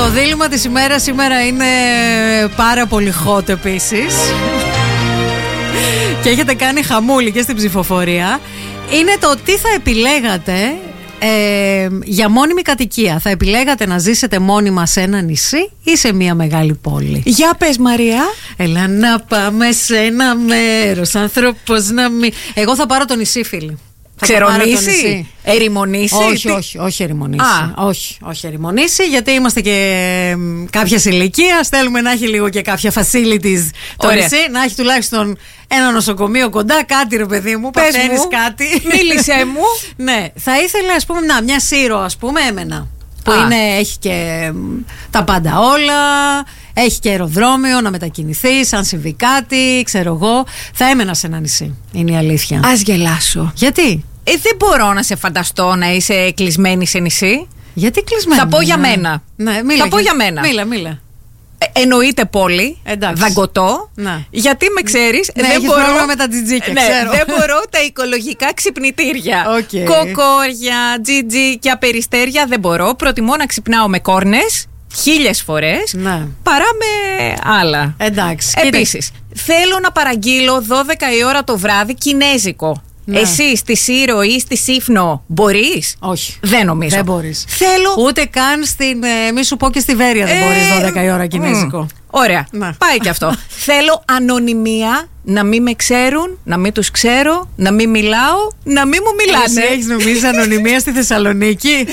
Το δίλημμα της ημέρας σήμερα είναι πάρα πολύ hot επίσης. Και έχετε κάνει χαμούλη και στην ψηφοφορία. Είναι το τι θα επιλέγατε για μόνιμη κατοικία. Θα επιλέγατε να ζήσετε μόνιμα σε ένα νησί ή σε μια μεγάλη πόλη? Για πες, Μαρία. Έλα να πάμε σε ένα μέρος, άνθρωπος να μην... Εγώ θα πάρω το νησί, φίλοι. Ξερονήσι, ερημονήσι. Όχι ερημονήσι. Όχι ερημονήσι, γιατί είμαστε και κάποια ηλικία. Θέλουμε να έχει λίγο και κάποια facilities το νησί. Να έχει τουλάχιστον ένα νοσοκομείο κοντά, κάτι ρε παιδί μου. Παθαίνεις κάτι. Μίλησέ μου. Ναι, θα ήθελα ας πούμε μια Σύρο, ας πούμε, έμενα. Που έχει και τα πάντα όλα. Έχει και αεροδρόμιο να μετακινηθείς, αν συμβεί κάτι, ξέρω εγώ. Θα έμενα σε ένα νησί, είναι η αλήθεια. Ας γελάσω. Γιατί? Δεν μπορώ να σε φανταστώ να είσαι κλεισμένη σε νησί. Γιατί κλεισμένη? Θα πω για μένα. Ναι, μίλα. Θα πω για μένα. Μίλα. Εννοείται πόλη, δαγκωτό. Γιατί με ξέρεις, δεν μπορώ με τα τζιτζίκια, δεν μπορώ τα οικολογικά ξυπνητήρια. Κοκόρια, τζιτζί και απεριστέρια δεν μπορώ. Προτιμώ να ξυπνάω με κόρνες 1000 φορές παρά με άλλα. Εντάξει. Επίσης, θέλω να παραγγείλω 12 η ώρα το βράδυ κινέζικο. Ναι. Εσύ στη Σύρο ή στη Σύφνο μπορείς? Όχι. Δεν νομίζω. Δεν μπορείς. Θέλω... Ούτε καν στην. Μη σου πω και στη Βέρεια δεν μπορείς 12 η ώρα κινέζικο. Ωραία. Πάει και αυτό. Θέλω ανωνυμία, να μην με ξέρουν, να μην τους ξέρω, να μην μιλάω, να μην μου μιλάνε. Εσύ έχεις νομίζει ανωνυμία στη Θεσσαλονίκη?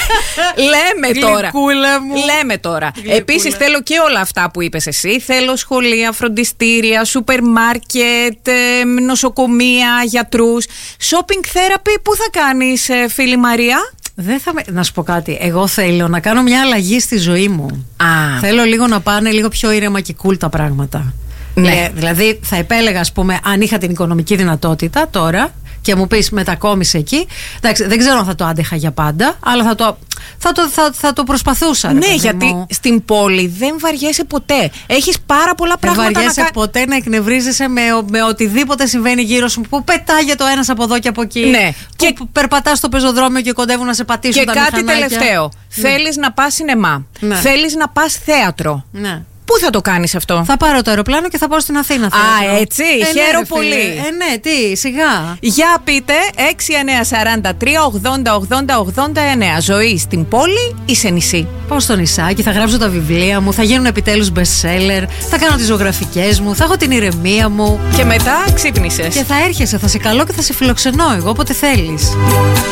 Λέμε τώρα. Γλυκούλα μου. Λέμε τώρα. Επίσης θέλω και όλα αυτά που είπες εσύ. Θέλω σχολεία, φροντιστήρια, σούπερ μάρκετ, νοσοκομεία, γιατρούς. Shopping therapy, πού θα κάνεις, φίλη Μαρία? Να σου πω κάτι. Εγώ θέλω να κάνω μια αλλαγή στη ζωή μου. Θέλω λίγο να πάνε λίγο πιο ήρεμα και cool τα πράγματα. Ναι. Δηλαδή θα επέλεγα, ας πούμε, αν είχα την οικονομική δυνατότητα τώρα και μου πεις μετακόμισε εκεί. Εντάξει, δεν ξέρω αν θα το άντεχα για πάντα, αλλά θα το προσπαθούσα. Ναι, γιατί στην πόλη δεν βαριέσαι ποτέ. Έχεις πάρα πολλά πράγματα να κάνεις. Δεν βαριέσαι ποτέ να εκνευρίζεσαι με οτιδήποτε συμβαίνει γύρω σου, που πετάγεται ο ένας από εδώ και από εκεί. Ναι. Και περπατάς στο πεζοδρόμιο και κοντεύουν να σε πατήσουν και τα κάτι μηχανάκια. Τελευταίο. Ναι. Θέλεις να πας σινεμά. Ναι. Θέλεις να πας θέατρο. Ναι. Πού θα το κάνεις αυτό? Θα πάρω το αεροπλάνο και θα πάω στην Αθήνα. Έτσι, χαίρομαι πολύ. Ναι, τι, σιγά. Για πείτε 6943-80-80-89. Ζωή στην πόλη ή σε νησί? Πάω στο νησάκι, θα γράψω τα βιβλία μου, θα γίνουν επιτέλους best seller, θα κάνω τις ζωγραφικές μου, θα έχω την ηρεμία μου. Και μετά ξύπνησες. Και θα έρχεσαι, θα σε καλώ και θα σε φιλοξενώ εγώ όποτε θέλεις.